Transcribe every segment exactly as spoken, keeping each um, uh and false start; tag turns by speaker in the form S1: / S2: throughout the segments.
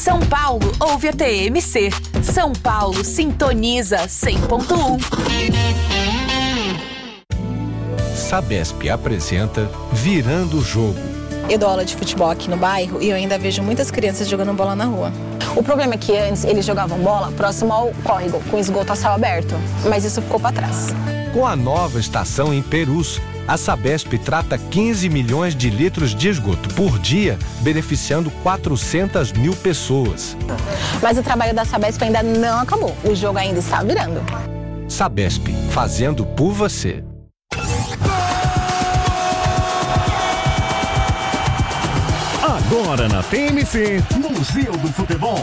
S1: São Paulo ouve a T M C. São Paulo sintoniza cem ponto um.
S2: Sabesp apresenta Virando o Jogo.
S3: Eu dou aula de futebol aqui no bairro e eu ainda vejo muitas crianças jogando bola na rua. O problema é que antes eles jogavam bola próximo ao córrego, com esgoto a céu aberto, mas isso ficou para trás.
S2: Com a nova estação em Perus, a Sabesp trata quinze milhões de litros de esgoto por dia, beneficiando quatrocentas mil pessoas.
S3: Mas o trabalho da Sabesp ainda não acabou, o jogo ainda está virando.
S2: Sabesp, fazendo por você.
S4: Agora na T M C, Museu do Futebol.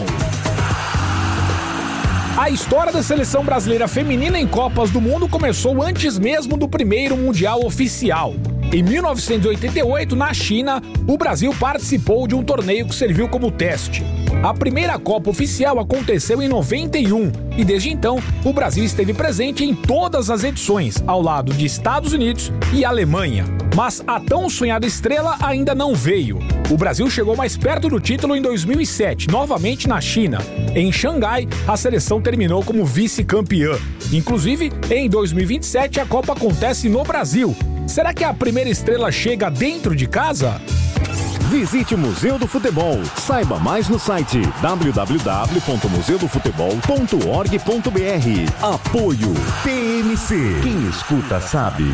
S5: A história da seleção brasileira feminina em Copas do Mundo começou antes mesmo do primeiro Mundial oficial. Em mil novecentos e oitenta e oito, na China, o Brasil participou de um torneio que serviu como teste. A primeira Copa oficial aconteceu em noventa e um e desde então o Brasil esteve presente em todas as edições, ao lado de Estados Unidos e Alemanha. Mas a tão sonhada estrela ainda não veio. O Brasil chegou mais perto do título em dois mil e sete, novamente na China. Em Xangai, a seleção terminou como vice-campeã. Inclusive, em dois mil e vinte e sete, a Copa acontece no Brasil. Será que a primeira estrela chega dentro de casa?
S4: Visite o Museu do Futebol. Saiba mais no site w w w ponto museu do futebol ponto org ponto b r. Apoio T M C. Quem escuta sabe.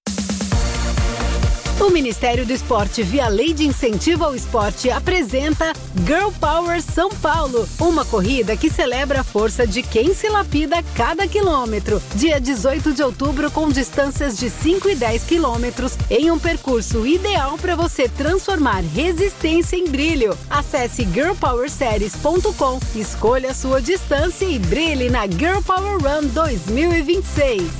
S6: O Ministério do Esporte, via Lei de Incentivo ao Esporte, apresenta Girl Power São Paulo, uma corrida que celebra a força de quem se lapida cada quilômetro. Dia dezoito de outubro, com distâncias de cinco e dez quilômetros, em um percurso ideal para você transformar resistência em brilho. Acesse girl power series ponto com, escolha a sua distância e brilhe na Girl Power Run dois mil e vinte e seis.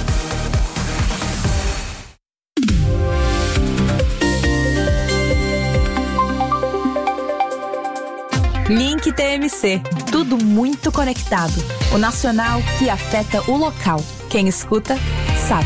S1: Link T M C. Tudo muito conectado. O nacional que afeta o local. Quem escuta, sabe.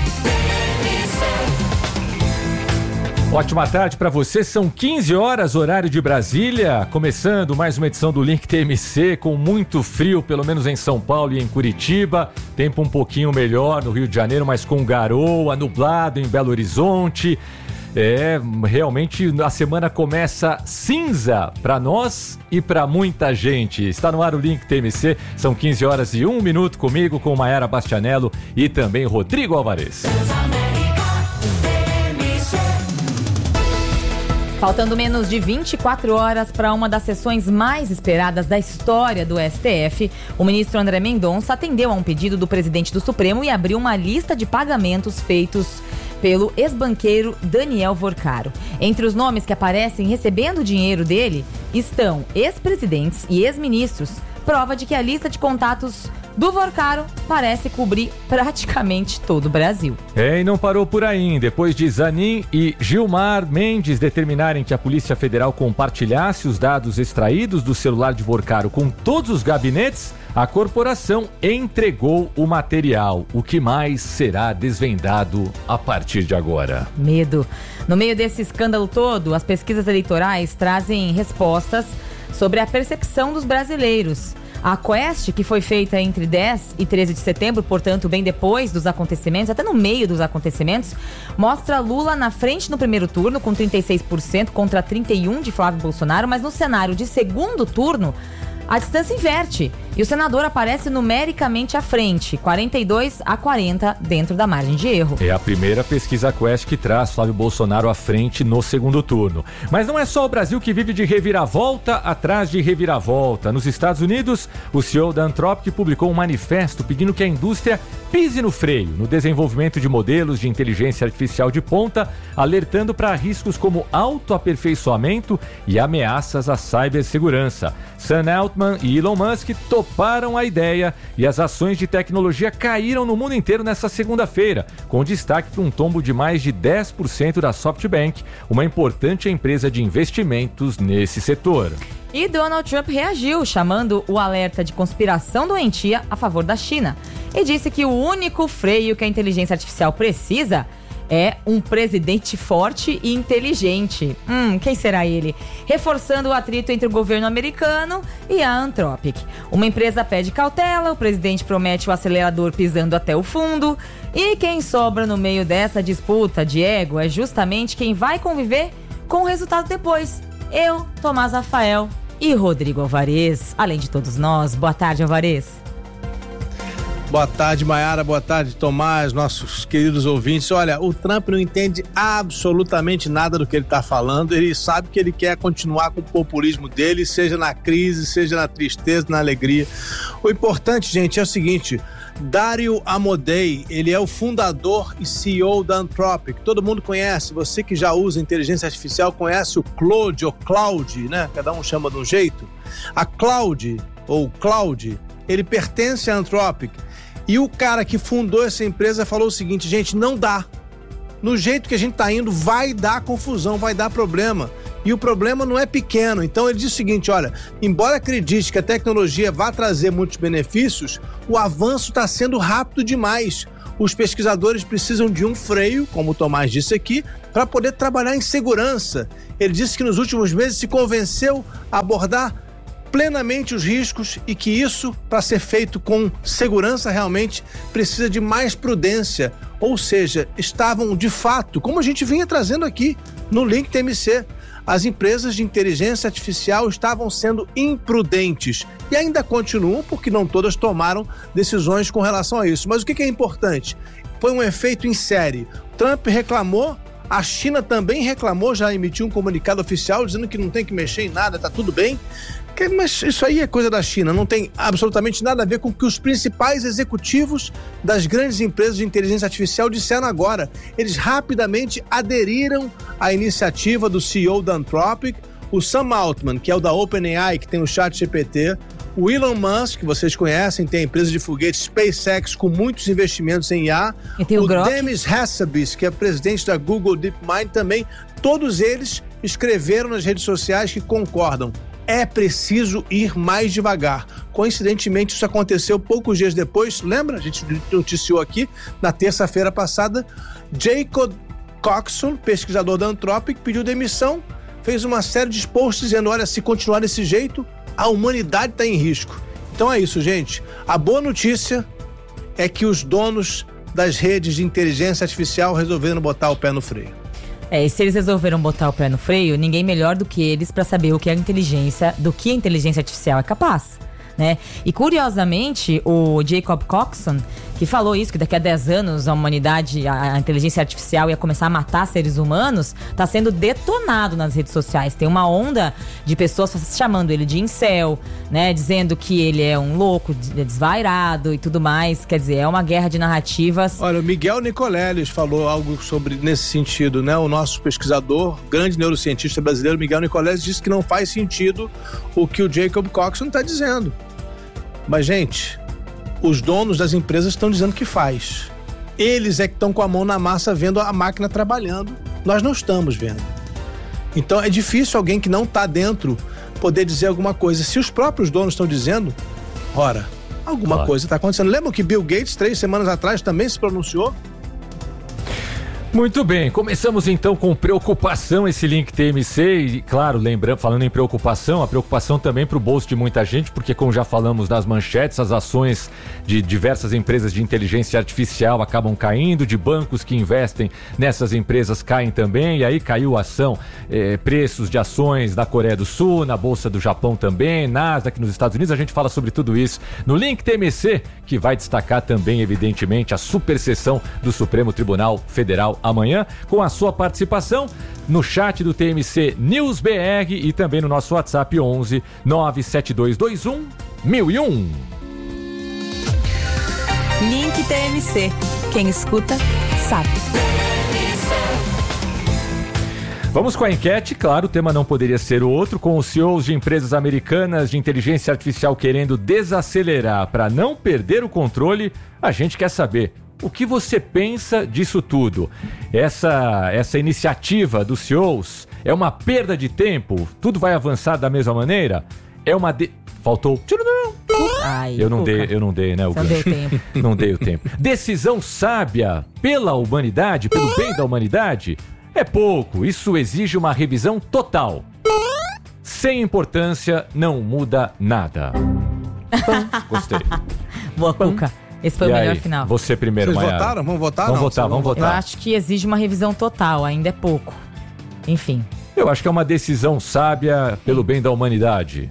S7: Ótima tarde para você, são quinze horas, horário de Brasília, começando mais uma edição do Link T M C, com muito frio, pelo menos em São Paulo e em Curitiba, tempo um pouquinho melhor no Rio de Janeiro, mas com garoa, nublado em Belo Horizonte. É, realmente a semana começa cinza para nós e para muita gente. Está no ar o Link T M C, são quinze horas e um minuto comigo, com Maiara Bastianello e também Rodrigo Alvarez.
S8: Faltando menos de vinte e quatro horas para uma das sessões mais esperadas da história do S T F, o ministro André Mendonça atendeu a um pedido do presidente do Supremo e abriu uma lista de pagamentos feitos pelo ex-banqueiro Daniel Vorcaro. Entre os nomes que aparecem recebendo dinheiro dele estão ex-presidentes e ex-ministros, prova de que a lista de contatos do Vorcaro parece cobrir praticamente todo o Brasil.
S7: É, e não parou por aí. Depois de Zanin e Gilmar Mendes determinarem que a Polícia Federal compartilhasse os dados extraídos do celular de Vorcaro com todos os gabinetes, a corporação entregou o material. O que mais será desvendado a partir de agora?
S8: Medo. No meio desse escândalo todo, as pesquisas eleitorais trazem respostas sobre a percepção dos brasileiros. A Quest, que foi feita entre dez e treze de setembro, portanto, bem depois dos acontecimentos, até no meio dos acontecimentos, mostra Lula na frente no primeiro turno, com trinta e seis por cento contra trinta e um por cento de Flávio Bolsonaro, mas no cenário de segundo turno, a distância inverte e o senador aparece numericamente à frente, quarenta e dois a quarenta dentro da margem de erro.
S7: É a primeira pesquisa Quest que traz Flávio Bolsonaro à frente no segundo turno. Mas não é só o Brasil que vive de reviravolta atrás de reviravolta. Nos Estados Unidos, o C E O da Anthropic publicou um manifesto pedindo que a indústria pise no freio no desenvolvimento de modelos de inteligência artificial de ponta, alertando para riscos como autoaperfeiçoamento e ameaças à cibersegurança. Sam Altman e Elon Musk toparam a ideia e as ações de tecnologia caíram no mundo inteiro nesta segunda-feira, com destaque para um tombo de mais de dez por cento da SoftBank, uma importante empresa de investimentos nesse setor.
S8: E Donald Trump reagiu, chamando o alerta de conspiração doentia a favor da China. E disse que o único freio que a inteligência artificial precisa é um presidente forte e inteligente. Hum, quem será ele? Reforçando o atrito entre o governo americano e a Anthropic. Uma empresa pede cautela, o presidente promete o acelerador pisando até o fundo. E quem sobra no meio dessa disputa de ego é justamente quem vai conviver com o resultado depois. Eu, Tomás Rafael e Rodrigo Alvarez, além de todos nós. Boa tarde, Alvarez.
S9: Boa tarde, Maiara. Boa tarde, Tomás, nossos queridos ouvintes. Olha, o Trump não entende absolutamente nada do que ele está falando. Ele sabe que ele quer continuar com o populismo dele, seja na crise, seja na tristeza, na alegria. O importante, gente, é o seguinte: Dario Amodei, ele é o fundador e C E O da Anthropic. Todo mundo conhece, você que já usa inteligência artificial conhece o Claude ou Claude, né? Cada um chama de um jeito. A Claude ou Claude, ele pertence à Anthropic. E o cara que fundou essa empresa falou o seguinte: gente, não dá. No jeito que a gente tá indo, vai dar confusão, vai dar problema. E o problema não é pequeno. Então ele diz o seguinte: olha, embora acredite que a tecnologia vá trazer muitos benefícios, o avanço está sendo rápido demais. Os pesquisadores precisam de um freio, como o Tomás disse aqui, para poder trabalhar em segurança. Ele disse que nos últimos meses se convenceu a abordar plenamente os riscos e que isso, para ser feito com segurança realmente, precisa de mais prudência. Ou seja, estavam de fato, como a gente vinha trazendo aqui no Link T M C, as empresas de inteligência artificial estavam sendo imprudentes e ainda continuam, porque não todas tomaram decisões com relação a isso. Mas o que é importante? Foi um efeito em série. Trump reclamou, a China também reclamou, já emitiu um comunicado oficial dizendo que não tem que mexer em nada, tá tudo bem. Mas isso aí é coisa da China, não tem absolutamente nada a ver com o que os principais executivos das grandes empresas de inteligência artificial disseram agora. Eles rapidamente aderiram à iniciativa do C E O da Anthropic, o Sam Altman, que é o da OpenAI, que tem o ChatGPT, o Elon Musk, que vocês conhecem, tem a empresa de foguetes SpaceX com muitos investimentos em I A, o, o Demis Hassabis, que é presidente da Google DeepMind também. Todos eles escreveram nas redes sociais que concordam. É preciso ir mais devagar. Coincidentemente, isso aconteceu poucos dias depois. Lembra? A gente noticiou aqui na terça-feira passada. Jacob Coxon, pesquisador da Anthropic, pediu demissão, fez uma série de posts dizendo: olha, se continuar desse jeito, a humanidade está em risco. Então é isso, gente. A boa notícia é que os donos das redes de inteligência artificial resolveram botar o pé no freio.
S8: É, e se eles resolveram botar o pé no freio, ninguém melhor do que eles para saber o que a inteligência, do que a inteligência artificial é capaz, né? E curiosamente, o Jacob Coxon, que falou isso, que daqui a dez anos a humanidade, a, a inteligência artificial ia começar a matar seres humanos, está sendo detonado nas redes sociais. Tem uma onda de pessoas chamando ele de incel, né? Dizendo que ele é um louco, desvairado e tudo mais. Quer dizer, é uma guerra de narrativas.
S9: Olha, o Miguel Nicoleles falou algo sobre nesse sentido, né? O nosso pesquisador, grande neurocientista brasileiro, Miguel Nicoleles, disse que não faz sentido o que o Jacob Coxon está dizendo. Mas, gente, os donos das empresas estão dizendo que faz. Eles é que estão com a mão na massa vendo a máquina trabalhando. Nós não estamos vendo. Então é difícil alguém que não está dentro poder dizer alguma coisa. Se os próprios donos estão dizendo, ora, alguma claro. coisa está acontecendo. Lembram que Bill Gates, três semanas atrás, também se pronunciou?
S7: Muito bem, começamos então com preocupação esse Link T M C e, claro, lembrando, falando em preocupação, a preocupação também para o bolso de muita gente, porque como já falamos nas manchetes, as ações de diversas empresas de inteligência artificial acabam caindo, de bancos que investem nessas empresas caem também, e aí caiu a ação, eh, preços de ações da Coreia do Sul, na Bolsa do Japão também, Nasdaq nos Estados Unidos, a gente fala sobre tudo isso no Link T M C, que vai destacar também, evidentemente, a super sessão do Supremo Tribunal Federal amanhã, com a sua participação no chat do T M C News B R e também no nosso WhatsApp onze nove sete dois dois um mil e um.
S1: Link T M C. Quem escuta, sabe.
S7: Vamos com a enquete, claro, o tema não poderia ser o outro, com os C E Os de empresas americanas de inteligência artificial querendo desacelerar para não perder o controle. A gente quer saber: o que você pensa disso tudo? Essa, essa iniciativa dos C E Os é uma perda de tempo? Tudo vai avançar da mesma maneira? É uma... De... Faltou...
S8: Ai,
S7: eu, não
S8: Cuca.
S7: dei, eu não dei, né? O
S8: Não deu tempo.
S7: Não dei o tempo. Decisão sábia pela humanidade, pelo bem da humanidade? É pouco. Isso exige uma revisão total. Sem importância, não muda nada. Gostei.
S8: Boa, Cuca. Esse foi
S7: E
S8: o melhor
S7: aí,
S8: final.
S7: você primeiro,
S9: Vocês
S7: Maiara.
S9: votaram? Vamos votar?
S7: Vamos
S9: não?
S7: votar, vamos
S8: Eu
S7: votar.
S8: acho que exige uma revisão total, ainda é pouco. Enfim.
S7: Eu acho que é uma decisão sábia pelo bem da humanidade.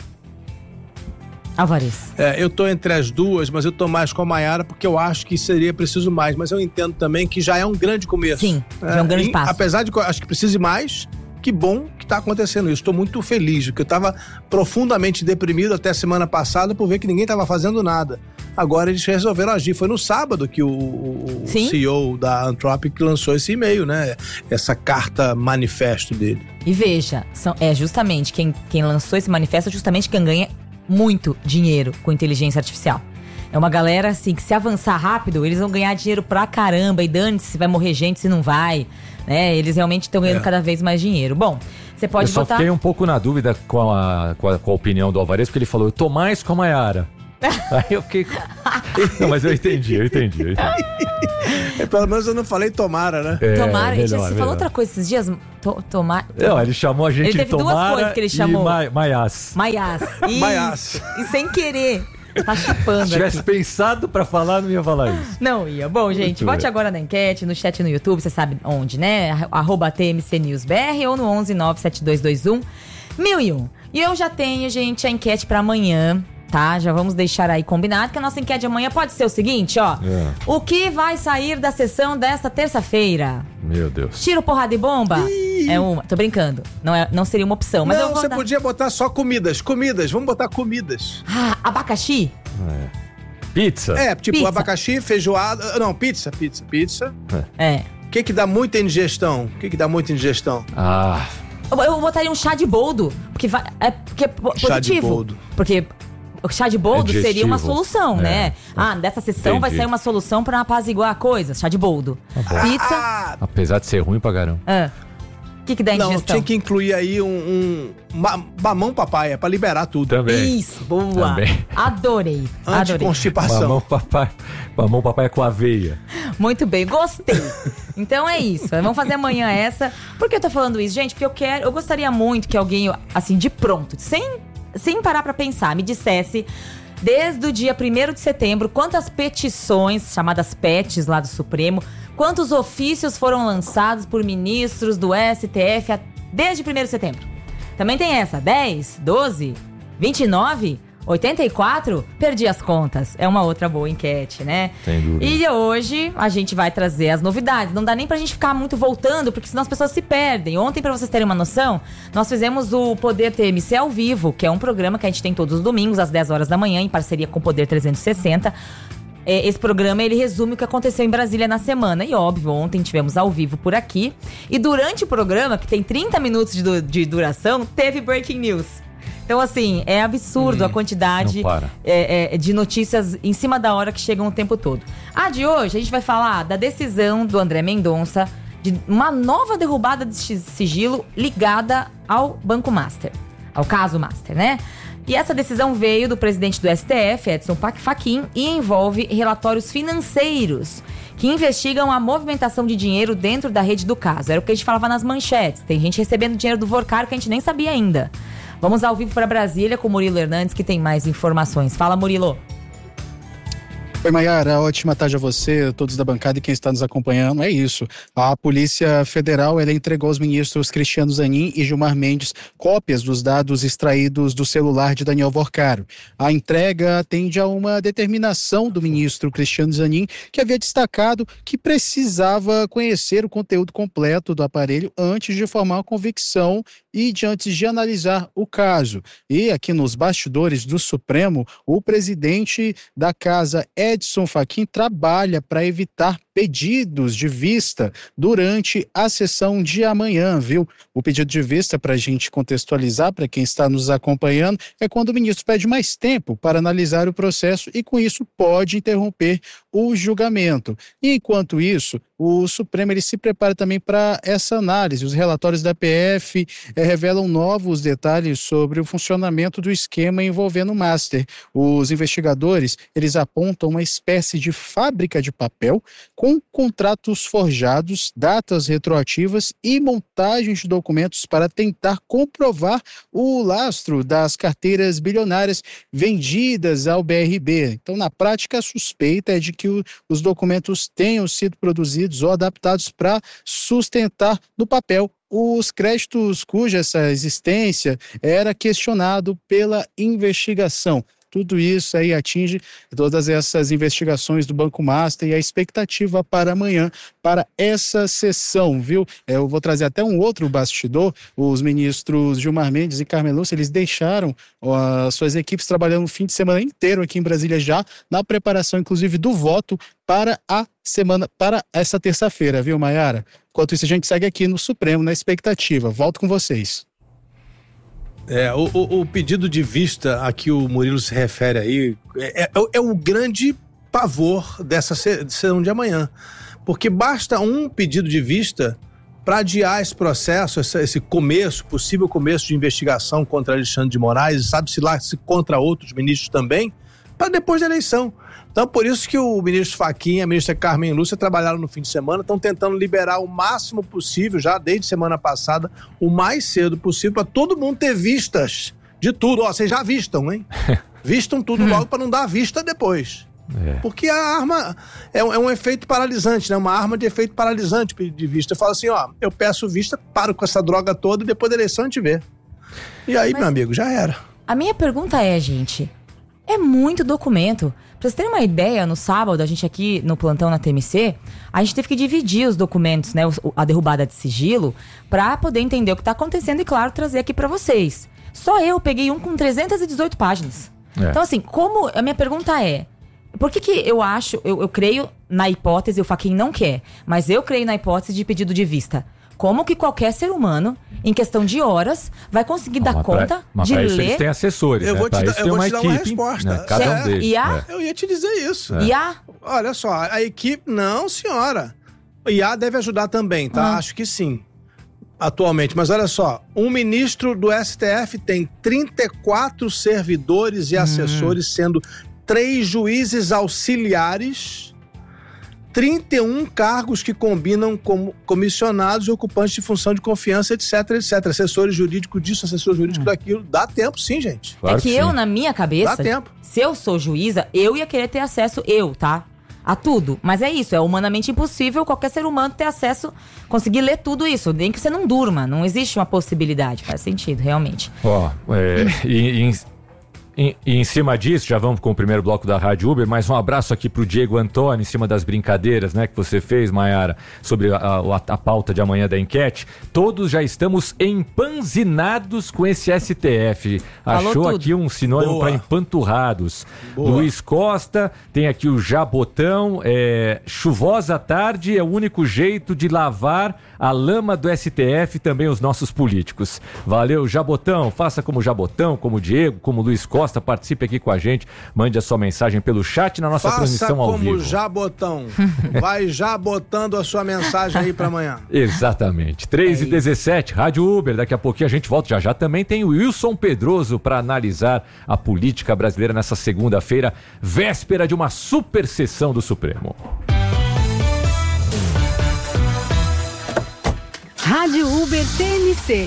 S8: Alvarez.
S9: É, eu tô entre as duas, mas eu tô mais com a Maiara porque eu acho que seria preciso mais. Mas eu entendo também que já é um grande começo.
S8: Sim, já é um grande
S9: e,
S8: passo.
S9: Apesar de que eu acho que precise mais, que bom que tá acontecendo isso. Estou muito feliz, porque eu tava profundamente deprimido até a semana passada por ver que ninguém tava fazendo nada. Agora eles resolveram agir. Foi no sábado que o, o C E O da Anthropic lançou esse e-mail, né? Essa carta manifesto dele.
S8: E veja, são, é justamente quem, quem lançou esse manifesto é justamente quem ganha muito dinheiro com inteligência artificial. É uma galera, assim, que se avançar rápido, eles vão ganhar dinheiro pra caramba. E dane-se se vai morrer gente, se não vai. Né? Eles realmente estão ganhando é. cada vez mais dinheiro. Bom, você pode
S7: Eu só
S8: votar...
S7: fiquei um pouco na dúvida com a, com a, com a opinião do Alvarez, porque ele falou, eu tô mais com a Maiara. Aí eu fiquei... Não, mas eu entendi, eu entendi, eu entendi.
S9: É, pelo menos eu não falei tomara, né?
S8: É, tomara.
S7: melhor,
S8: Você
S7: melhor.
S8: falou outra coisa esses dias? To, tomar...
S7: Não, ele chamou a gente
S8: ele
S7: de
S8: teve
S7: tomara
S8: duas coisas que ele chamou.
S7: e ma, Maiás.
S8: Maiás. Isso.
S9: Maiás.
S8: E sem querer. Tá chupando.
S7: Se tivesse
S8: aqui.
S7: pensado pra falar, não ia falar isso.
S8: Não ia. Bom, gente,
S7: Muito
S8: vote
S7: bem.
S8: agora na enquete, no chat no YouTube, você sabe onde, né? Arroba T M C News B R ou no onze nove sete dois dois um mil e um. E eu já tenho, gente, a enquete pra amanhã, tá? Já vamos deixar aí combinado que a nossa enquete de amanhã pode ser o seguinte, ó.
S7: É.
S8: O que vai sair da sessão desta terça-feira?
S7: Meu Deus.
S8: Tiro, porrada e bomba? Ih. É uma. Tô brincando. Não, é, não seria uma opção, mas
S9: não,
S8: eu vou
S9: você
S8: dar...
S9: podia botar só comidas. Comidas. Vamos botar comidas.
S8: Ah, abacaxi?
S7: É. Pizza.
S9: É, tipo
S8: Pizza.
S9: abacaxi, feijoada... Não, pizza, pizza, pizza.
S8: É.
S9: O que que dá muita indigestão? O que que dá muita indigestão?
S7: Ah...
S8: Eu, eu botaria um chá de boldo, porque vai, é porque é positivo.
S9: Chá de boldo.
S8: Porque o chá de boldo
S7: É digestivo.
S8: seria uma solução,
S7: É.
S8: né? Ah, dessa sessão
S7: Entendi.
S8: vai sair uma solução pra apaziguar a coisa. Chá de boldo. Pizza.
S9: Ah,
S7: Apesar de ser ruim pra caramba.
S8: Ah. O que que dá
S9: não,
S8: indigestão?
S9: tinha que incluir aí um, um ma- mamão papaya pra liberar tudo.
S7: Também.
S8: Isso, boa.
S7: Também.
S8: Adorei. Adorei.
S9: Anticonstipação.
S7: Mamão papai, mamão papai com aveia.
S8: Muito bem, gostei. Então é isso. Vamos fazer amanhã essa. Por que eu tô falando isso, gente? Porque eu quero, eu gostaria muito que alguém, assim, de pronto, sem, sem parar pra pensar, me dissesse, desde o dia primeiro de setembro, quantas petições, chamadas P E Ts lá do Supremo, quantos ofícios foram lançados por ministros do S T F a- desde primeiro de setembro. Também tem essa, dez, doze, vinte e nove, oitenta e quatro, perdi as contas. É uma outra boa enquete, né?
S7: Sem dúvida.
S8: E hoje a gente vai trazer as novidades. Não dá nem pra gente ficar muito voltando, porque senão as pessoas se perdem. Ontem, pra vocês terem uma noção, nós fizemos o Poder T M C ao vivo, que é um programa que a gente tem todos os domingos, às dez horas da manhã, em parceria com o Poder trezentos e sessenta. É, esse programa, ele resume o que aconteceu em Brasília na semana. E óbvio, ontem tivemos ao vivo por aqui. E durante o programa, que tem trinta minutos de, du- de duração, teve Breaking News. Então, assim, é absurdo
S7: Hum,
S8: a quantidade
S7: não para.
S8: é, é, de notícias em cima da hora que chegam o tempo todo. A de hoje, a gente vai falar da decisão do André Mendonça de uma nova derrubada de sigilo ligada ao Banco Master, ao caso Master, né? E essa decisão veio do presidente do S T F, Edson Fachin, e envolve relatórios financeiros que investigam a movimentação de dinheiro dentro da rede do caso. Era o que a gente falava nas manchetes. Tem gente recebendo dinheiro do Vorcaro que a gente nem sabia ainda. Vamos ao vivo para Brasília com o Murilo Hernandes, que tem mais informações. Fala, Murilo.
S10: Oi, Maiara, ótima tarde a você, a todos da bancada e quem está nos acompanhando. É isso, a Polícia Federal ela entregou aos ministros Cristiano Zanin e Gilmar Mendes cópias dos dados extraídos do celular de Daniel Vorcaro. A entrega atende a uma determinação do ministro Cristiano Zanin, que havia destacado que precisava conhecer o conteúdo completo do aparelho antes de formar uma convicção e de antes de analisar o caso. E aqui nos bastidores do Supremo, o presidente da casa, Edson Edson Fachin trabalha para evitar pedidos de vista durante a sessão de amanhã, viu? O pedido de vista, para a gente contextualizar, para quem está nos acompanhando, é quando o ministro pede mais tempo para analisar o processo e, com isso, pode interromper o julgamento. E, enquanto isso, o Supremo ele se prepara também para essa análise. Os relatórios da P F eh, revelam novos detalhes sobre o funcionamento do esquema envolvendo o Master. Os investigadores, eles apontam uma espécie de fábrica de papel com contratos forjados, datas retroativas e montagem de documentos para tentar comprovar o lastro das carteiras bilionárias vendidas ao B R B. Então, na prática, a suspeita é de que o, os documentos tenham sido produzidos ou adaptados para sustentar no papel os créditos cuja essa existência era questionado pela investigação. Tudo isso aí atinge todas essas investigações do Banco Master e a expectativa para amanhã, para essa sessão, viu? Eu vou trazer até um outro bastidor. Os ministros Gilmar Mendes e Carmen Lúcia, eles deixaram ó, suas equipes trabalhando o fim de semana inteiro aqui em Brasília já, na preparação, inclusive, do voto para a semana, para essa terça-feira, viu, Maiara? Enquanto isso, a gente segue aqui no Supremo, na expectativa. Volto com vocês.
S9: É, o, o, o pedido de vista a que o Murilo se refere aí é, é, é o grande pavor dessa sessão de amanhã. Porque basta um pedido de vista para adiar esse processo, esse, esse começo, possível começo de investigação contra Alexandre de Moraes, sabe-se lá se contra outros ministros também, para depois da eleição. Então, por isso que o ministro Fachin e a ministra Carmen Lúcia trabalharam no fim de semana, estão tentando liberar o máximo possível, já desde semana passada, o mais cedo possível, para todo mundo ter vistas de tudo. Ó, vocês já vistam, hein? Vistam tudo logo para não dar vista depois. É. Porque a arma é, é um efeito paralisante, né? Uma arma de efeito paralisante de vista. Eu falo assim, ó, eu peço vista, paro com essa droga toda e depois da eleição a gente vê. E aí, Mas, meu amigo, já era.
S8: A minha pergunta é, gente, é muito documento. Pra vocês terem uma ideia, no sábado, a gente aqui no plantão na T M C, a gente teve que dividir os documentos, né, a derrubada de sigilo, pra poder entender o que tá acontecendo e, claro, trazer aqui pra vocês. Só eu peguei um com trezentas e dezoito páginas. É. Então, assim, como... A minha pergunta é, por que que eu acho, eu, eu creio na hipótese, o Fachin não quer, mas eu creio na hipótese de pedido de vista. Como que qualquer ser humano, em questão de horas, vai conseguir não, dar conta
S7: pra, mas
S8: de
S7: pra
S8: ler...
S7: Isso eles têm assessores,
S9: eu
S7: né?
S9: vou te,
S7: Pra
S9: da, eu vou
S7: uma
S9: te dar
S7: equipe,
S9: uma resposta.
S7: Né? Cada
S9: é,
S7: um deles.
S8: E a...
S9: Eu ia te dizer isso.
S8: É. E a...
S9: Olha só, a equipe... Não, senhora. O I A deve ajudar também, tá? Ah. Acho que sim. Atualmente. Mas olha só, um ministro do S T F tem trinta e quatro servidores e hum. assessores, sendo três juízes auxiliares... trinta e um cargos que combinam como comissionados e ocupantes de função de confiança, etc, etc. Assessores jurídicos disso, assessor jurídico hum. daquilo. Dá tempo sim, gente.
S8: Claro é que, que eu, na minha cabeça,
S9: Dá tempo.
S8: Se eu sou juíza, eu ia querer ter acesso, eu, tá? A tudo. Mas é isso, é humanamente impossível qualquer ser humano ter acesso, conseguir ler tudo isso. Nem que você não durma, não existe uma possibilidade. Faz sentido, realmente.
S7: Ó, oh, é, e... e... E, e em cima disso, já vamos com o primeiro bloco da Rádio Uber, mas um abraço aqui pro Diego Antônio, em cima das brincadeiras, né, que você fez, Maiara, sobre a, a, a pauta de amanhã da enquete. Todos já estamos empanzinados com esse S T F. Falou Achou tudo. Aqui um sinônimo para empanturrados. Boa. Luiz Costa, tem aqui o Jabotão, é, chuvosa tarde é o único jeito de lavar a lama do S T F, também os nossos políticos. Valeu, Jabotão, faça como Jabotão, como Diego, como Luiz Costa. Costa, participe aqui com a gente, mande a sua mensagem pelo chat na nossa
S9: Faça
S7: transmissão ao vivo.
S9: Faça como já botão, vai já botando a sua mensagem aí para amanhã.
S7: Exatamente, três e dezessete, Rádio Uber, daqui a pouquinho a gente volta, já já também tem o Wilson Pedroso para analisar a política brasileira nessa segunda-feira, véspera de uma super sessão do Supremo.
S6: Rádio Uber T N C.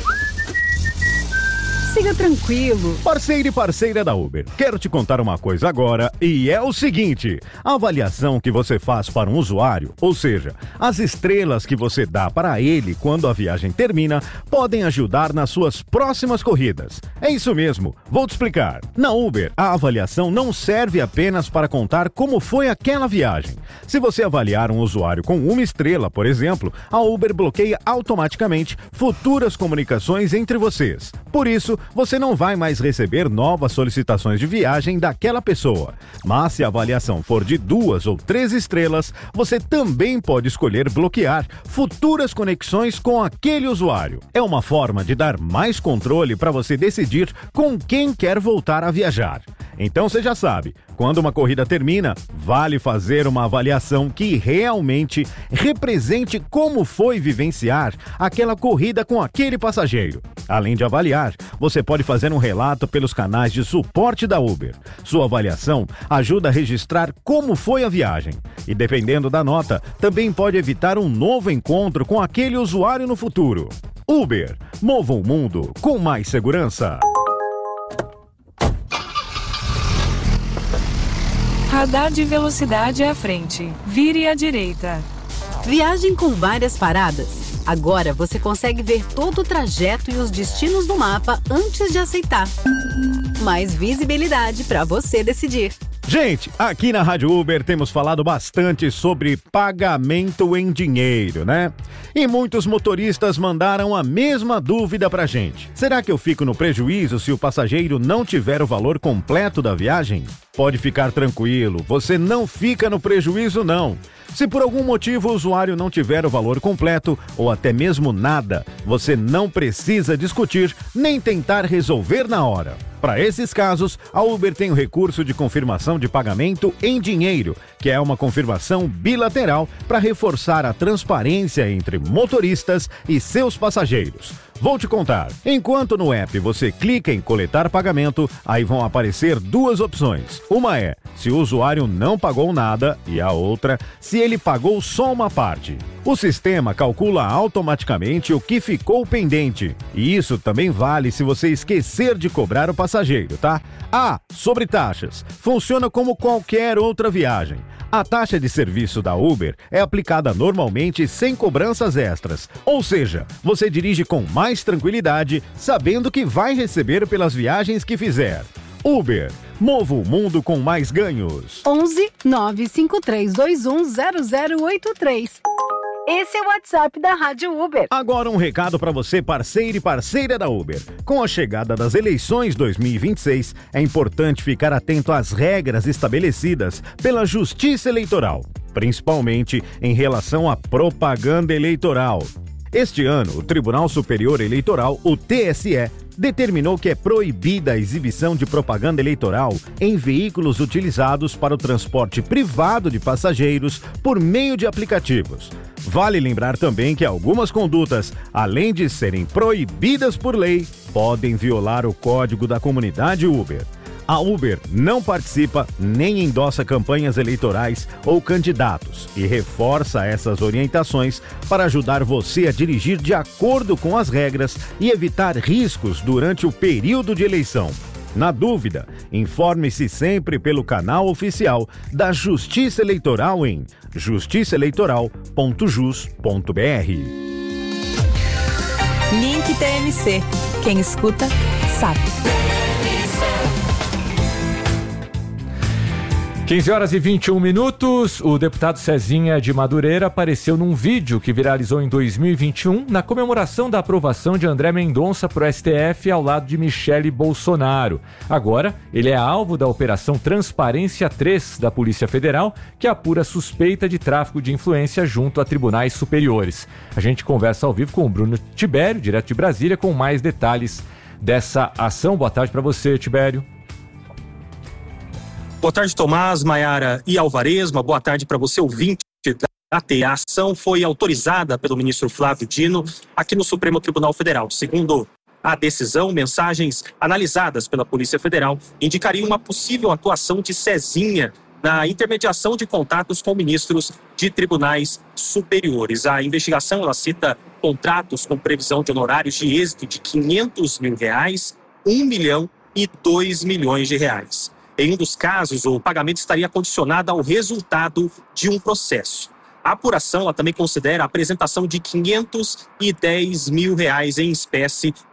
S6: Siga tranquilo.
S4: Parceiro e parceira da Uber, quero te contar uma coisa agora e é o seguinte: a avaliação que você faz para um usuário, ou seja, as estrelas que você dá para ele quando a viagem termina, podem ajudar nas suas próximas corridas. É isso mesmo, vou te explicar. Na Uber, a avaliação não serve apenas para contar como foi aquela viagem. Se você avaliar um usuário com uma estrela, por exemplo, a Uber bloqueia automaticamente futuras comunicações entre vocês. Por isso, você não vai mais receber novas solicitações de viagem daquela pessoa. Mas se a avaliação for de duas ou três estrelas, você também pode escolher bloquear futuras conexões com aquele usuário. É uma forma de dar mais controle para você decidir com quem quer voltar a viajar. Então você já sabe, quando uma corrida termina, vale fazer uma avaliação que realmente represente como foi vivenciar aquela corrida com aquele passageiro. Além de avaliar, você pode fazer um relato pelos canais de suporte da Uber. Sua avaliação ajuda a registrar como foi a viagem. E dependendo da nota, também pode evitar um novo encontro com aquele usuário no futuro. Uber, mova o mundo com mais segurança.
S11: Radar de velocidade à frente. Vire à direita.
S6: Viagem com várias paradas. Agora você consegue ver todo o trajeto e os destinos do mapa antes de aceitar. Mais visibilidade para você decidir.
S4: Gente, aqui na Rádio Uber temos falado bastante sobre pagamento em dinheiro, né? E muitos motoristas mandaram a mesma dúvida pra gente. Será que eu fico no prejuízo se o passageiro não tiver o valor completo da viagem? Pode ficar tranquilo, você não fica no prejuízo não. Se por algum motivo o usuário não tiver o valor completo ou até mesmo nada, você não precisa discutir nem tentar resolver na hora. Para esses casos, a Uber tem o recurso de confirmação de pagamento em dinheiro, que é uma confirmação bilateral para reforçar a transparência entre motoristas e seus passageiros. Vou te contar. Enquanto no app você clica em coletar pagamento, aí vão aparecer duas opções. Uma é se o usuário não pagou nada e a outra se ele pagou só uma parte. O sistema calcula automaticamente o que ficou pendente. E isso também vale se você esquecer de cobrar o passageiro, tá? Ah, sobre taxas. Funciona como qualquer outra viagem. A taxa de serviço da Uber é aplicada normalmente sem cobranças extras. Ou seja, você dirige com mais tranquilidade, sabendo que vai receber pelas viagens que fizer. Uber, mova o mundo com mais ganhos.
S6: onze nove cinco três dois um zero zero oito três. Esse é o WhatsApp da Rádio Uber.
S4: Agora um recado para você, parceiro e parceira da Uber. Com a chegada das eleições dois mil e vinte e seis, é importante ficar atento às regras estabelecidas pela Justiça Eleitoral, principalmente em relação à propaganda eleitoral. Este ano, o Tribunal Superior Eleitoral, o T S E, determinou que é proibida a exibição de propaganda eleitoral em veículos utilizados para o transporte privado de passageiros por meio de aplicativos. Vale lembrar também que algumas condutas, além de serem proibidas por lei, podem violar o código da comunidade Uber. A Uber não participa nem endossa campanhas eleitorais ou candidatos e reforça essas orientações para ajudar você a dirigir de acordo com as regras e evitar riscos durante o período de eleição. Na dúvida, informe-se sempre pelo canal oficial da Justiça Eleitoral em justiça eleitoral ponto jus ponto b r.
S1: Link T M C. Quem escuta, sabe.
S7: quinze horas e vinte e um minutos, o deputado Cezinha de Madureira apareceu num vídeo que viralizou em dois mil e vinte e um na comemoração da aprovação de André Mendonça para o S T F ao lado de Michele Bolsonaro. Agora, ele é alvo da Operação Transparência três da Polícia Federal, que apura suspeita de tráfico de influência junto a tribunais superiores. A gente conversa ao vivo com o Bruno Tibério, direto de Brasília, com mais detalhes dessa ação. Boa tarde para você, Tibério.
S12: Boa tarde, Tomás, Maiara e Alvaresma. Boa tarde para você, ouvinte da T. A ação foi autorizada pelo ministro Flávio Dino aqui no Supremo Tribunal Federal. Segundo a decisão, mensagens analisadas pela Polícia Federal indicariam uma possível atuação de Cezinha na intermediação de contatos com ministros de tribunais superiores. A investigação ela cita contratos com previsão de honorários de êxito de quinhentos mil reais, um milhão e dois milhões de reais. Em um dos casos, o pagamento estaria condicionado ao resultado de um processo. A apuração ela também considera a apresentação de quinhentos e dez mil reais em espécie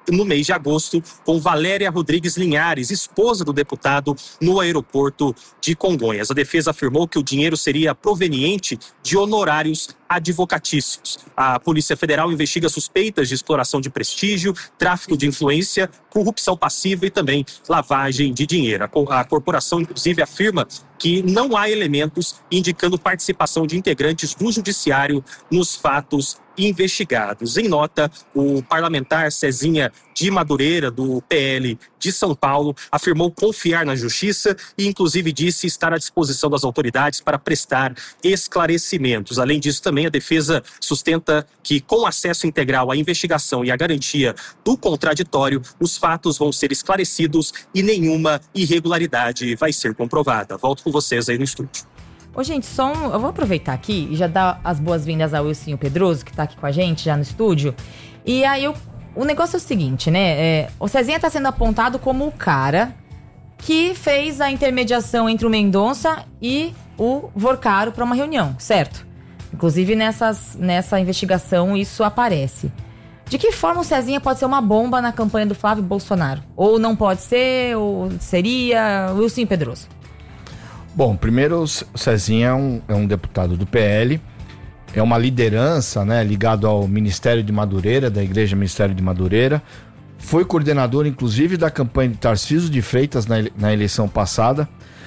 S12: no mês de agosto com Valéria Rodrigues Linhares, esposa do deputado, no aeroporto de Congonhas. A defesa afirmou que o dinheiro seria proveniente de honorários advocatícios. A Polícia Federal investiga suspeitas de exploração de prestígio, tráfico de influência, corrupção passiva e também lavagem de dinheiro. A corporação, inclusive, afirma que não há elementos indicando participação de integrantes do judiciário nos fatos investigados. Em nota, o parlamentar Cezinha de Madureira, do P L de São Paulo, afirmou confiar na justiça e, inclusive, disse estar à disposição das autoridades para prestar esclarecimentos. Além disso, também a defesa sustenta que, com acesso integral à investigação e à garantia do contraditório, os fatos vão ser esclarecidos e nenhuma irregularidade vai ser comprovada. Volto com vocês aí no estúdio.
S8: Ô, gente, só um, eu vou aproveitar aqui e já dar as boas-vindas ao Wilson Pedroso, que tá aqui com a gente, já no estúdio. E aí, eu, o negócio é o seguinte, né? É, o Cezinha tá sendo apontado como o cara que fez a intermediação entre o Mendonça e o Vorcaro para uma reunião, certo? Inclusive, nessas, nessa investigação, isso aparece. De que forma o Cezinha pode ser uma bomba na campanha do Flávio Bolsonaro? Ou não pode ser, ou seria... Wilson Pedroso.
S13: Bom, primeiro o Cezinha é um, é um deputado do P L, é uma liderança, né, ligado ao Ministério de Madureira, da Igreja Ministério de Madureira, foi coordenador inclusive da campanha de Tarcísio de Freitas na, na eleição passada,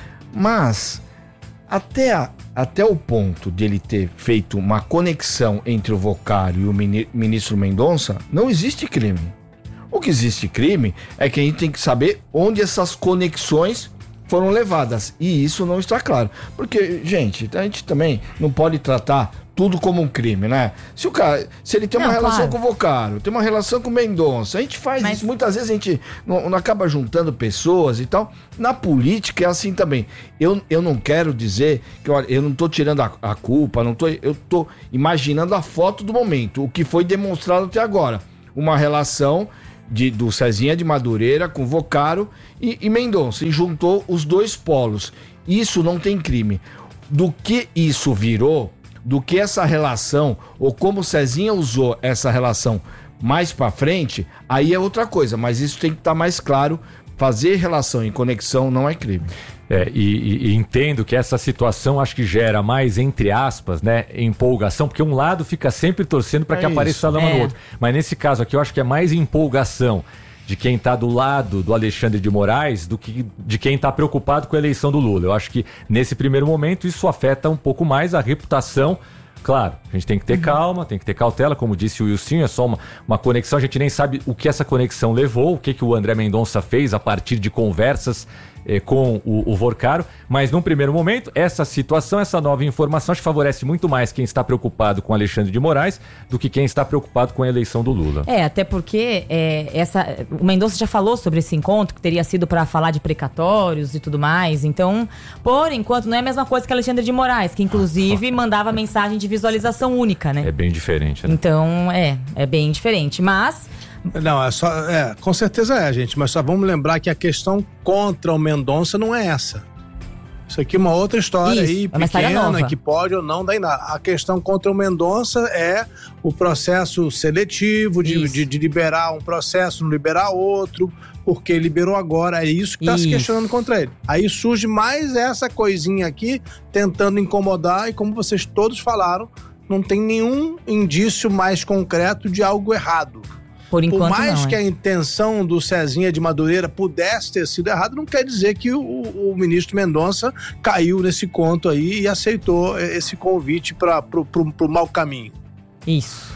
S13: mas até, a, até o ponto de ele ter feito uma conexão entre o Vocário e o mini, ministro Mendonça, não existe crime. O que existe crime é que a gente tem que saber onde essas conexões foram levadas, e isso não está claro, porque, gente, a gente também não pode tratar tudo como um crime, né? Se o cara, se ele tem não, uma relação claro. com o Vocário, tem uma relação com o Mendonça, a gente faz Mas... isso, muitas vezes a gente não, não acaba juntando pessoas e tal. Na política é assim também. Eu, eu não quero dizer que, olha, eu não tô tirando a, a culpa, não tô, eu tô imaginando a foto do momento, o que foi demonstrado até agora, uma relação De, do Cezinha de Madureira com Vocário e, e Mendonça, e juntou os dois polos. Isso não tem crime. Do que isso virou, do que essa relação, ou como o Cezinha usou essa relação mais pra frente, aí é outra coisa, mas isso tem que estar mais claro. Fazer relação e conexão não é crime.
S7: É, e, e entendo que essa situação acho que gera mais, entre aspas, né, empolgação, porque um lado fica sempre torcendo para é que isso. apareça a lama é. no outro. Mas nesse caso aqui eu acho que é mais empolgação de quem está do lado do Alexandre de Moraes do que de quem está preocupado com a eleição do Lula. Eu acho que nesse primeiro momento isso afeta um pouco mais a reputação. Claro, a gente tem que ter uhum. calma, tem que ter cautela, como disse o Wilson, é só uma, uma conexão, a gente nem sabe o que essa conexão levou, o que, que o André Mendonça fez a partir de conversas eh, com o, o Vorcaro, mas num primeiro momento, essa situação, essa nova informação, acho que favorece muito mais quem está preocupado com Alexandre de Moraes do que quem está preocupado com a eleição do Lula. É,
S8: até porque é, essa, o Mendonça já falou sobre esse encontro, que teria sido para falar de precatórios e tudo mais, então, por enquanto, não é a mesma coisa que Alexandre de Moraes, que inclusive mandava mensagem de visualização única, né?
S7: É bem diferente, né?
S8: Então, é, é bem diferente, mas...
S9: Não, é só, é, com certeza é, gente, mas só vamos lembrar que a questão contra o Mendonça não é essa. Isso aqui é uma outra história Isso, aí, é pequena, que pode ou não dar em nada. A questão contra o Mendonça é o processo seletivo, de, de, de liberar um processo, não liberar outro, porque liberou agora, é isso que está se questionando contra ele. Aí surge mais essa coisinha aqui, tentando incomodar, e como vocês todos falaram, não tem nenhum indício mais concreto de algo errado.
S8: Por enquanto,
S9: Por mais
S8: não,
S9: que
S8: é.
S9: a intenção do Cezinha de Madureira pudesse ter sido errada, não quer dizer que o, o ministro Mendonça caiu nesse conto aí e aceitou esse convite para pro, pro, pro mau caminho.
S8: Isso.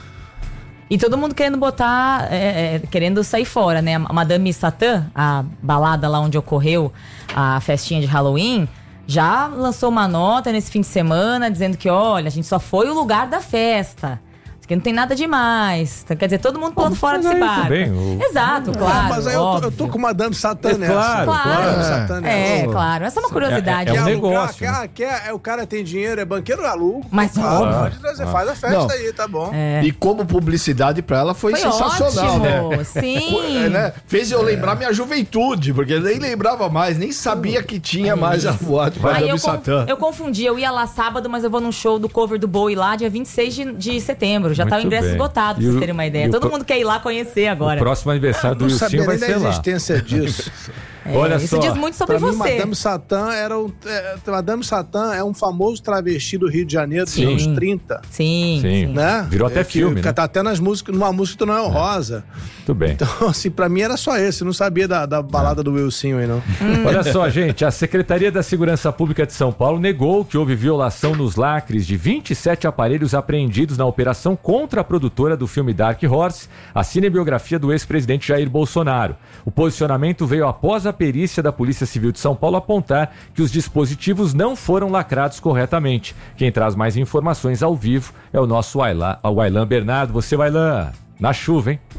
S8: E todo mundo querendo botar, é, é, querendo sair fora, né? A Madame Satã, a balada lá onde ocorreu a festinha de Halloween, já lançou uma nota nesse fim de semana dizendo que, olha, a gente só foi o lugar da festa. Que não tem nada demais. Quer dizer, todo mundo pulando fora desse bar. O... Exato, claro.
S9: É, mas aí eu tô, eu tô com uma Madame Satã nessa.
S7: Claro,
S8: claro.
S9: claro. Satã
S8: é, é, claro. Essa é uma curiosidade.
S7: É, é, é um
S9: quer
S7: negócio.
S9: Alugar, né? quer, quer, o cara tem dinheiro, é banqueiro, aluga.
S8: Mas
S9: claro,
S8: óbvio.
S9: Pode, você faz a festa não. aí, tá bom.
S13: É. E como publicidade pra ela foi, foi sensacional,
S8: ótimo.
S13: né?
S8: Sim.
S13: né? Fez eu lembrar é. minha juventude, porque eu nem lembrava mais, nem sabia que tinha Aí, mais a boate com a Madame Satã.
S8: Eu confundi, eu ia lá sábado, mas eu vou num show do cover do Bowie lá, dia vinte e seis de setembro. Já tá o
S7: Muito
S8: ingresso
S7: bem.
S8: esgotado, pra
S7: E
S8: vocês
S7: o-
S8: terem uma
S7: e
S8: ideia.
S7: o
S8: Todo
S7: pro-
S8: mundo quer ir lá conhecer agora.
S7: O próximo aniversário do
S9: Não
S7: Wilson
S9: sabia
S7: vai
S9: nem
S7: ser
S9: da
S7: lá.
S9: existência disso.
S8: É,
S7: Olha
S8: isso
S7: só.
S8: diz muito sobre
S9: Pra mim,
S8: você.
S9: Madame Satã era um, é, Madame Satã é um famoso travesti do Rio de Janeiro dos
S7: Sim.
S9: anos trinta.
S8: Sim,
S7: Sim.
S8: sim.
S9: Né?
S7: Virou até
S9: É que-
S7: filme,
S9: que
S7: né?
S9: Tá até nas músicas, numa música do Noel Rosa.
S7: Muito bem.
S9: Então, assim, pra mim era só esse. Eu não sabia da, da balada do Wilson aí, não.
S7: Olha só, gente, a Secretaria da Segurança Pública de São Paulo negou que houve violação nos lacres de vinte e sete aparelhos apreendidos na operação contra a produtora do filme Dark Horse, a cinebiografia do ex-presidente Jair Bolsonaro. O posicionamento veio após a perícia da Polícia Civil de São Paulo apontar que os dispositivos não foram lacrados corretamente. Quem traz mais informações ao vivo é o nosso Wailan, o Wailan Bernardo. Você, Wailan, na chuva, hein?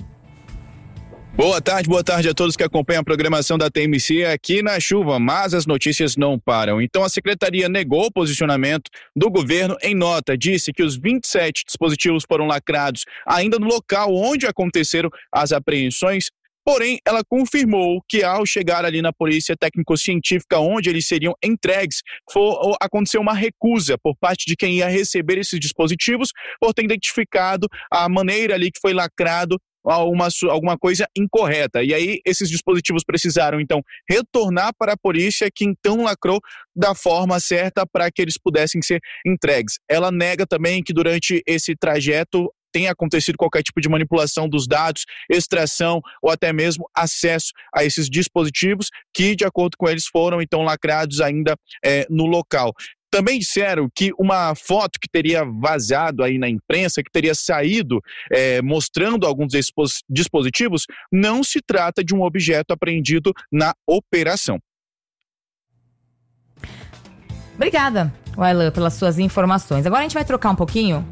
S14: Boa tarde, boa tarde a todos que acompanham a programação da T M C aqui na chuva, mas as notícias não param. Então a secretaria negou o posicionamento do governo em nota, disse que os vinte e sete dispositivos foram lacrados ainda no local onde aconteceram as apreensões, porém ela confirmou que ao chegar ali na polícia técnico-científica onde eles seriam entregues, for, aconteceu uma recusa por parte de quem ia receber esses dispositivos por ter identificado a maneira ali que foi lacrado Alguma, alguma coisa incorreta. E aí esses dispositivos precisaram então retornar para a polícia, que então lacrou da forma certa para que eles pudessem ser entregues. Ela nega também que durante esse trajeto tenha acontecido qualquer tipo de manipulação dos dados, extração ou até mesmo acesso a esses dispositivos que, de acordo com eles, foram então lacrados ainda é, no local. Também disseram que uma foto que teria vazado aí na imprensa, que teria saído é, mostrando alguns desses dispositivos, não se trata de um objeto apreendido na operação.
S8: Obrigada, Wailan, pelas suas informações. Agora a gente vai trocar um pouquinho.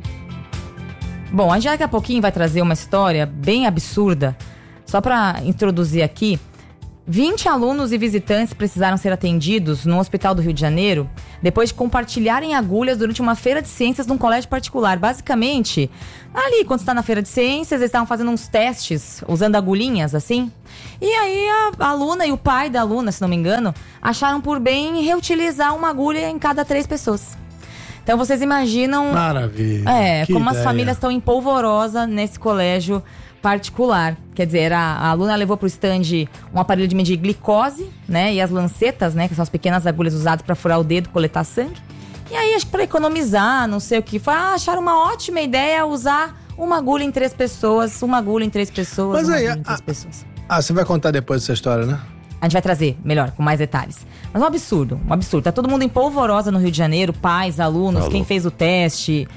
S8: Bom, a gente daqui a pouquinho vai trazer uma história bem absurda. Só para introduzir aqui, vinte alunos e visitantes precisaram ser atendidos no Hospital do Rio de Janeiro depois de compartilharem agulhas durante uma feira de ciências num colégio particular. Basicamente, ali, quando você está na feira de ciências, eles estavam fazendo uns testes, usando agulhinhas, assim. E aí a aluna e o pai da aluna, se não me engano, acharam por bem reutilizar uma agulha em cada três pessoas. Então vocês imaginam...
S9: Maravilha.
S8: É,
S9: que
S8: como
S9: ideia.
S8: as famílias estão em polvorosa nesse colégio particular. Quer dizer, a, a aluna levou pro stand um aparelho de medir glicose, né? E as lancetas, né? Que são as pequenas agulhas usadas para furar o dedo, coletar sangue. E aí, acho que para economizar, não sei o que, foi, ah, acharam uma ótima ideia usar uma agulha em três pessoas, uma agulha em três pessoas,
S9: Mas
S8: uma
S9: aí,
S8: agulha em três
S9: a-
S8: pessoas.
S9: Ah, você vai contar depois dessa história, né?
S8: A gente vai trazer, melhor, com mais detalhes. Mas um absurdo, um absurdo. Tá todo mundo em polvorosa no Rio de Janeiro, pais, alunos,
S7: Tá
S8: quem
S7: louco.
S8: fez o teste.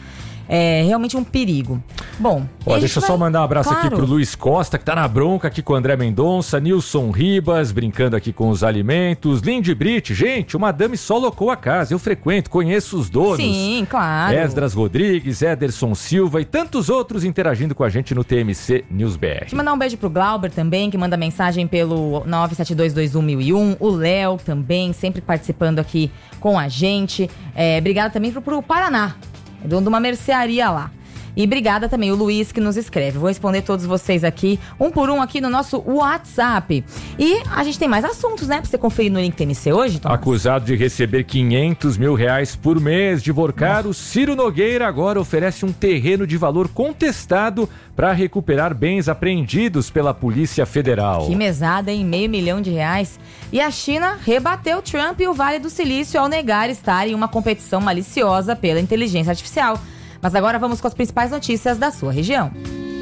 S8: É realmente um perigo. Bom,
S7: Ó,
S8: e a
S7: deixa eu
S8: gente
S7: só
S8: vai-
S7: mandar um abraço aqui
S8: Claro.
S7: pro Luiz Costa, que tá na bronca aqui com o André Mendonça, Nilson Ribas, brincando aqui com os alimentos, Lindy Brit, gente, o Madame só locou a casa, eu frequento, conheço os donos.
S8: Sim, claro.
S7: Esdras Rodrigues, Ederson Silva e tantos outros interagindo com a gente no T M C News B R.
S8: Deixa eu mandar um beijo pro Glauber também, que manda mensagem pelo nove sete dois dois um mil e um. O Léo também, sempre participando aqui com a gente. É, obrigada também pro, pro Paraná, é dono de uma mercearia lá. E obrigada também o Luiz que nos escreve. Vou responder todos vocês aqui, um por um aqui no nosso WhatsApp. E a gente tem mais assuntos, né? Pra você conferir no link T M C hoje, Tomás.
S7: Acusado de receber quinhentos mil reais por mês de Vorcaro, Ciro Nogueira agora oferece um terreno de valor contestado para recuperar bens apreendidos pela Polícia Federal.
S8: Que mesada, hein? Meio milhão de reais. E a China rebateu Trump e o Vale do Silício ao negar estar em uma competição maliciosa pela inteligência artificial. Mas agora vamos com as principais notícias da sua região.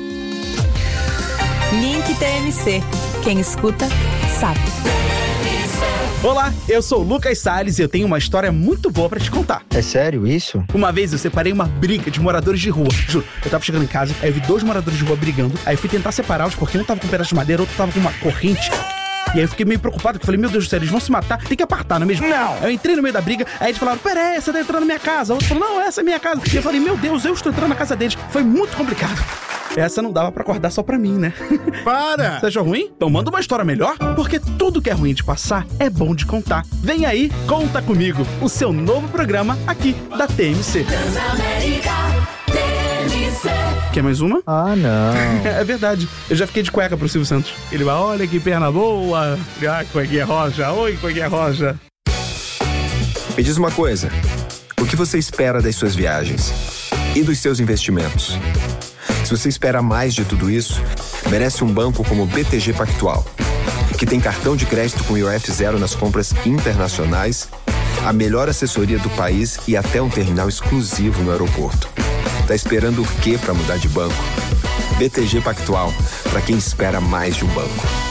S1: Link T M C. Quem escuta, sabe.
S15: Olá, eu sou o Lucas Salles e eu tenho uma história muito boa pra te contar.
S16: É sério isso?
S15: Uma vez eu separei uma briga de moradores de rua. Juro, eu tava chegando em casa, aí eu vi dois moradores de rua brigando, aí eu fui tentar separá-los porque um tava com um pedaço de madeira, outro tava com uma corrente. E aí eu fiquei meio preocupado, porque eu falei, meu Deus do céu, eles vão se matar, tem que apartar, não é mesmo? Não! Aí eu entrei no meio da briga, aí eles falaram, pera aí, você tá entrando na minha casa. O outro falou, não, essa é minha casa. E eu falei, meu Deus, eu estou entrando na casa deles. Foi muito complicado. Essa não dava pra acordar só pra mim, né?
S9: Para!
S15: Você achou ruim? Então manda uma história melhor, porque tudo que é ruim de passar é bom de contar. Vem aí, Conta Comigo, o seu novo programa aqui da T M C. Quer mais uma?
S16: Ah, não.
S15: É verdade. Eu já fiquei de cueca pro Silvio Santos. Ele vai, olha que perna boa. Ah, cuequinha roja. Oi, cuequinha roja.
S17: Me diz uma coisa, o que você espera das suas viagens?
S16: e dos seus investimentos. Se você espera mais de tudo isso, merece um banco como o B T G Pactual, que tem cartão de crédito com I O F zero nas compras internacionais, a melhor assessoria do país e até um terminal exclusivo no aeroporto. Tá esperando o quê para mudar de banco? B T G Pactual, para quem espera mais de um banco.